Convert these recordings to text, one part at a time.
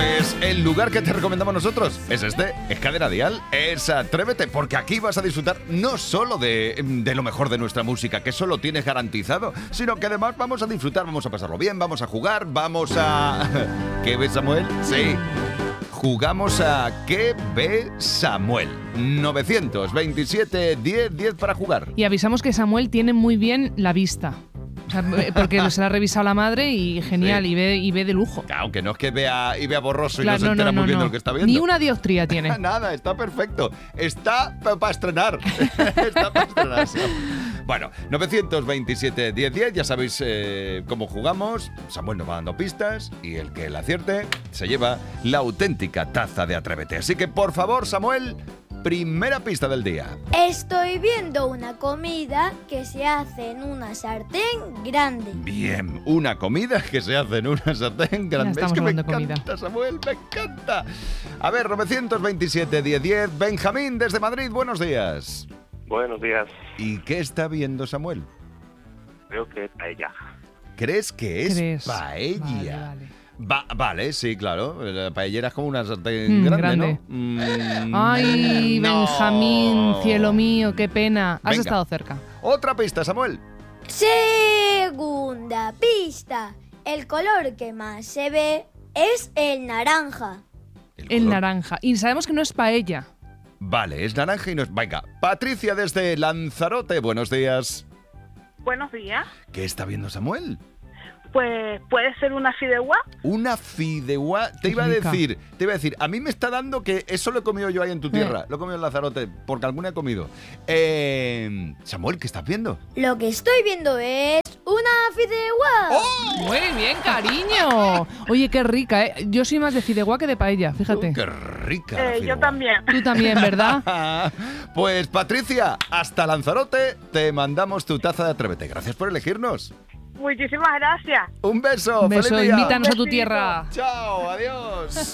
Pues el lugar que te recomendamos nosotros es es Cadena Dial, es Atrévete, porque aquí vas a disfrutar no solo de lo mejor de nuestra música, que eso lo tienes garantizado, sino que además vamos a disfrutar, vamos a pasarlo bien, vamos a jugar, vamos a... ¿Qué ves, Samuel? Sí. Jugamos a ¿Qué ve Samuel? 927 10 10 para jugar. Y avisamos que Samuel tiene muy bien la vista. O sea, porque se la ha revisado la madre y genial, sí. y ve de lujo. Aunque no es que vea borroso, claro, y no se entera muy bien de lo que está viendo. Ni una dioptría tiene. Nada, está perfecto. Está para estrenar. Está para estrenarse. Bueno, 927 10 10, ya sabéis cómo jugamos. Samuel nos va dando pistas y el que la acierte se lleva la auténtica taza de Atrévete. Así que, por favor, Samuel, primera pista del día. Estoy viendo una comida que se hace en una sartén grande. Bien, una comida que se hace en una sartén grande. Es que me encanta, Samuel, me encanta. A ver, 927 10 10, Benjamín desde Madrid, buenos días. Buenos días. ¿Y qué está viendo Samuel? Creo que es paella. ¿Crees que es paella? Vale, sí, claro. La paellera es como una sartén grande, ¿no? Ay, no. Benjamín, cielo mío, qué pena. Has estado cerca. Otra pista, Samuel. Segunda pista. El color que más se ve es el naranja. El naranja. Y sabemos que no es paella. Vale, es naranja y no es... Venga, Patricia desde Lanzarote, buenos días. Buenos días. ¿Qué está viendo Samuel? Pues puede ser una fideuá. Una fideuá, te iba a decir, a mí me está dando que eso lo he comido yo ahí en tu tierra, lo he comido en Lanzarote, porque alguna he comido. Samuel, ¿qué estás viendo? Lo que estoy viendo es una fideuá. ¡Oh! Muy bien, cariño. Oye, qué rica, ¿eh? Yo soy más de fideuá que de paella, fíjate. ¡Qué rica! Yo también. Tú también, ¿verdad? Pues Patricia, hasta Lanzarote te mandamos tu taza de Atrévete. Gracias por elegirnos. Muchísimas gracias. Un beso. Un beso, feliz día. Invítanos a tu tierra. Chao, adiós.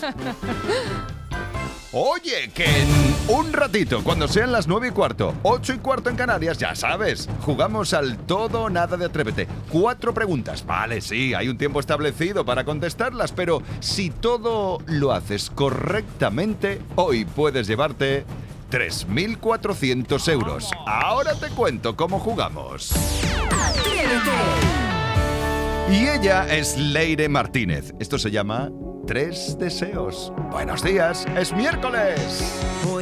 Oye, que en un ratito, cuando sean las 9:15, 8:15 en Canarias, ya sabes, jugamos al todo o nada de Atrévete. 4 preguntas. Vale, sí, hay un tiempo establecido para contestarlas, pero si todo lo haces correctamente, hoy puedes llevarte 3.400 euros. Ahora te cuento cómo jugamos. Atrévete. Y ella es Leire Martínez. Esto se llama 3 deseos. Buenos días, es miércoles.